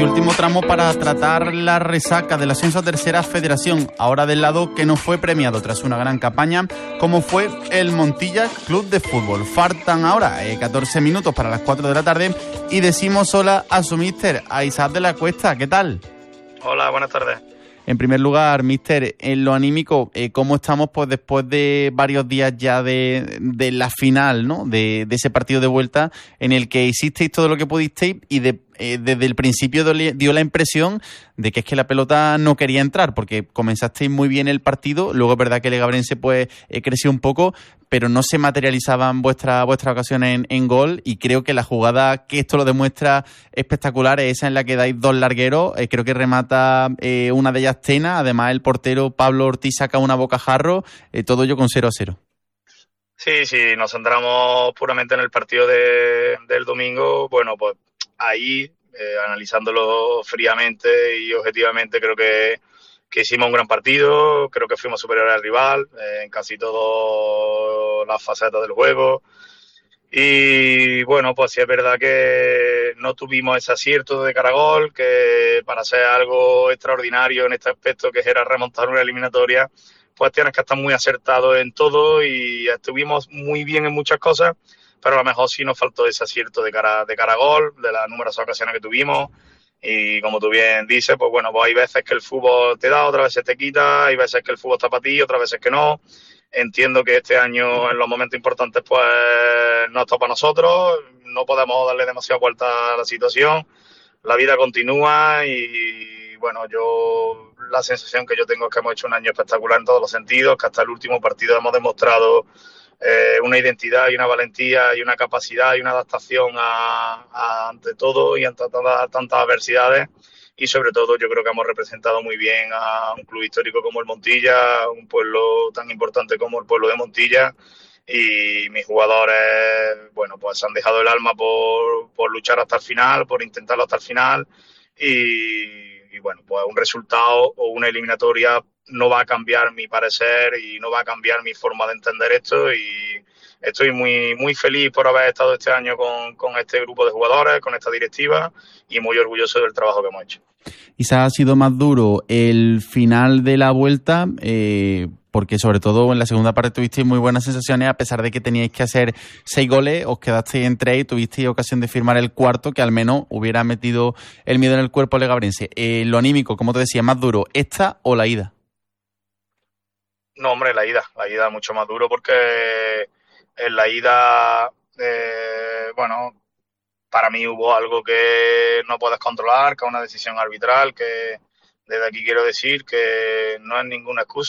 último tramo para tratar la resaca del ascenso a Tercera Federación, ahora del lado que no fue premiado tras una gran campaña, como fue el Montilla Club de Fútbol. Faltan ahora 14 minutos para las 4 de la tarde y decimos hola a su míster, a Isaac de la Cuesta. ¿Qué tal? Hola, buenas tardes. En primer lugar, míster, en lo anímico, ¿cómo estamos pues después de varios días ya de la final, ¿no? De ese partido de vuelta en el que hicisteis todo lo que pudisteis y desde el principio dio la impresión de que es que la pelota no quería entrar, porque comenzasteis muy bien el partido, luego es verdad que el Legabrense pues creció un poco, pero no se materializaban vuestras ocasiones en gol, y creo que la jugada que esto lo demuestra espectacular es esa en la que dais dos largueros, creo que remata una de ellas Tena, además el portero Pablo Ortiz saca una bocajarro, todo ello con 0-0. Sí, nos centramos puramente en el partido del domingo. Bueno, pues ahí, analizándolo fríamente y objetivamente, creo que hicimos un gran partido, creo que fuimos superiores al rival en casi todas las facetas del juego. Y bueno, pues sí es verdad que no tuvimos ese acierto de cara a gol, que para hacer algo extraordinario en este aspecto, que era remontar una eliminatoria, pues tienes que estar muy acertado en todo, y estuvimos muy bien en muchas cosas, pero a lo mejor sí nos faltó ese acierto de cara a gol, de las numerosas ocasiones que tuvimos. Y como tú bien dices, pues bueno, pues hay veces que el fútbol te da, otras veces te quita, hay veces que el fútbol está para ti, otras veces que no. Entiendo que este año, en los momentos importantes, pues no está para nosotros, no podemos darle demasiada vuelta a la situación, la vida continúa y bueno, la sensación que yo tengo es que hemos hecho un año espectacular en todos los sentidos, que hasta el último partido hemos demostrado una identidad y una valentía y una capacidad y una adaptación ante todo y ante tantas adversidades. Y sobre todo yo creo que hemos representado muy bien a un club histórico como el Montilla, un pueblo tan importante como el pueblo de Montilla, y mis jugadores, bueno, pues han dejado el alma por luchar hasta el final, por intentarlo hasta el final, y bueno, pues un resultado o una eliminatoria no va a cambiar mi parecer y no va a cambiar mi forma de entender esto, y estoy muy, muy feliz por haber estado este año con este grupo de jugadores, con esta directiva, y muy orgulloso del trabajo que hemos hecho. Quizás ha sido más duro el final de la vuelta, porque sobre todo en la segunda parte tuvisteis muy buenas sensaciones, a pesar de que teníais que hacer 6 goles, os quedasteis en 3 y tuvisteis ocasión de firmar el cuarto, que al menos hubiera metido el miedo en el cuerpo legabrense. Lo anímico, como te decía, ¿más duro esta o la ida? No, hombre, la ida mucho más duro, porque en la ida, bueno, para mí hubo algo que no puedes controlar, que es una decisión arbitral, que desde aquí quiero decir que no es ninguna excusa.